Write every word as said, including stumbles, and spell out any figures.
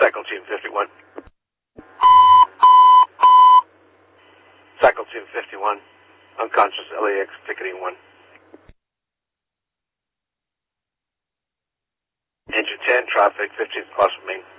Cycle Team fifty-one. Cycle Team fifty-one. Unconscious L A X ticketing one. Engine ten, traffic, fifteenth across from me.